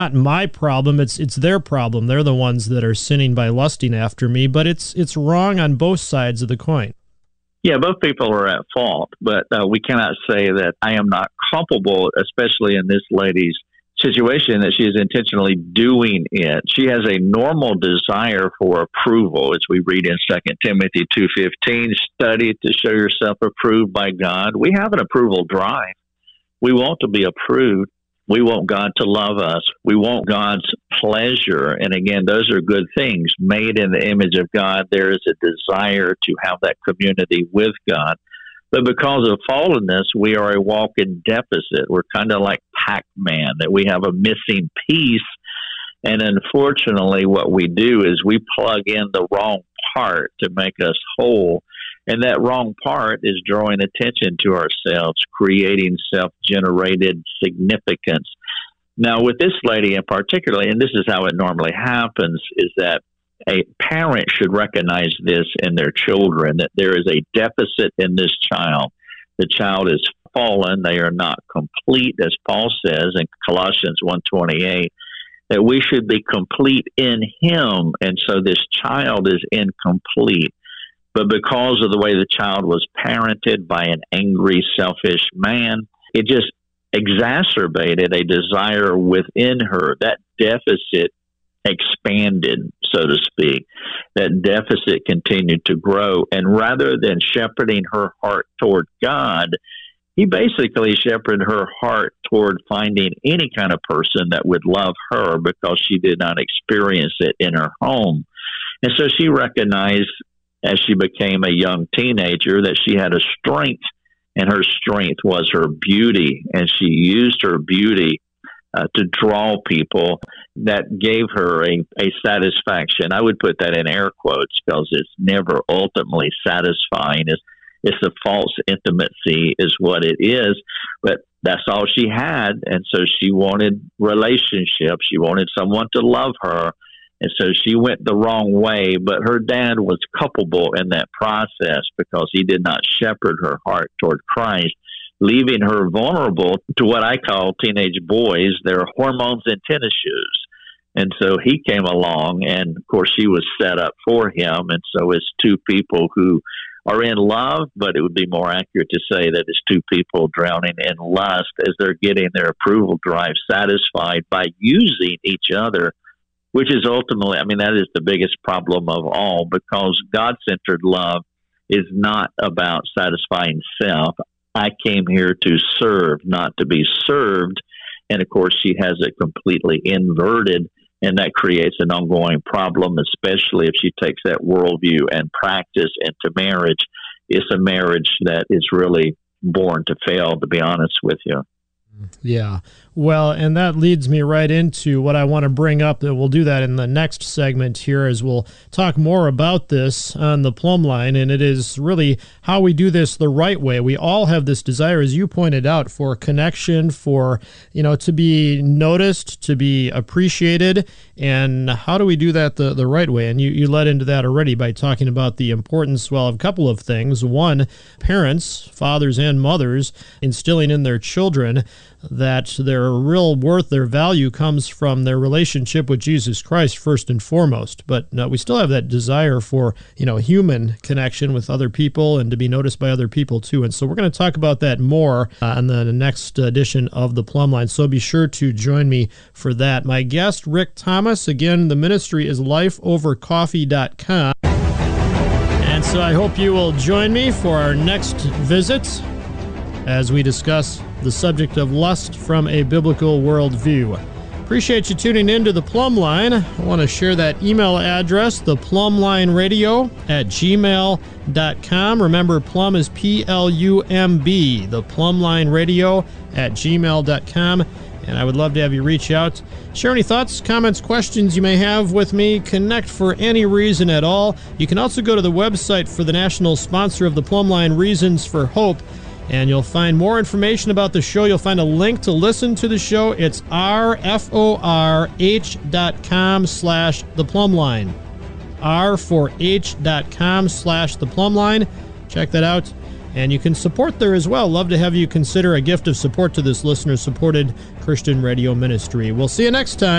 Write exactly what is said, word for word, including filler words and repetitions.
not my problem. It's it's their problem. They're the ones that are sinning by lusting after me. But it's it's wrong on both sides of the coin. Yeah, both people are at fault, but uh, we cannot say that I am not culpable, especially in this lady's situation, that she is intentionally doing it. She has a normal desire for approval, as we read in Second Timothy two fifteen, study to show yourself approved by God. We have an approval drive. We want to be approved. We want God to love us. We want God's pleasure. And again, those are good things. Made in the image of God, there is a desire to have that community with God. But because of fallenness, we are a walking deficit. We're kind of like Pac-Man, that we have a missing piece. And unfortunately, what we do is we plug in the wrong part to make us whole. And that wrong part is drawing attention to ourselves, creating self-generated significance. Now, with this lady in particular, and this is how it normally happens, is that a parent should recognize this in their children, that there is a deficit in this child. The child is fallen. They are not complete, as Paul says in Colossians one twenty-eight, that we should be complete in him. And so this child is incomplete. But because of the way the child was parented by an angry, selfish man, it just exacerbated a desire within her. That deficit expanded, so to speak. That deficit continued to grow. And rather than shepherding her heart toward God, he basically shepherded her heart toward finding any kind of person that would love her, because she did not experience it in her home. And so she recognized, as she became a young teenager, that she had a strength, and her strength was her beauty. And she used her beauty uh, to draw people. That gave her a, a satisfaction. I would put that in air quotes, because it's never ultimately satisfying. It's, it's a false intimacy is what it is. But that's all she had. And so she wanted relationship. She wanted someone to love her. And so she went the wrong way, but her dad was culpable in that process, because he did not shepherd her heart toward Christ, leaving her vulnerable to what I call teenage boys, their hormones in tennis shoes. And so he came along, and of course she was set up for him. And so it's two people who are in love, but it would be more accurate to say that it's two people drowning in lust as they're getting their approval drive satisfied by using each other, which is ultimately, I mean, that is the biggest problem of all, because God-centered love is not about satisfying self. I came here to serve, not to be served. And of course, she has it completely inverted, and that creates an ongoing problem, especially if she takes that worldview and practice into marriage. It's a marriage that is really born to fail, to be honest with you. Yeah. Well, and that leads me right into what I want to bring up. That we'll do that in the next segment here, as we'll talk more about this on the plumb line, and it is really how we do this the right way. We all have this desire, as you pointed out, for connection, for, you know, to be noticed, to be appreciated, and how do we do that the, the right way? And you, you led into that already by talking about the importance, well, of a couple of things. One, parents, fathers and mothers, instilling in their children that their real worth, their value comes from their relationship with Jesus Christ first and foremost. But no, we still have that desire for, you know, human connection with other people and to be noticed by other people too. And so we're going to talk about that more uh, on the next edition of the Plumb Line. So be sure to join me for that. My guest, Rick Thomas. Again, the ministry is life over coffee dot com. And so I hope you will join me for our next visit as we discuss the subject of lust from a biblical worldview. Appreciate you tuning in to the Plumb Line. I want to share that email address, the plumb line radio at gmail dot com. Remember, plum is P L U M B, the plumb line radio at gmail dot com. And I would love to have you reach out, share any thoughts, comments, questions you may have with me, connect for any reason at all. You can also go to the website for the national sponsor of the Plumb Line, Reasons for Hope, and you'll find more information about the show. You'll find a link to listen to the show. It's R F O R H dot com slash the plumb line. R four H dot com slash the plumb line. Check that out. And you can support there as well. Love to have you consider a gift of support to this listener-supported Christian radio ministry. We'll see you next time.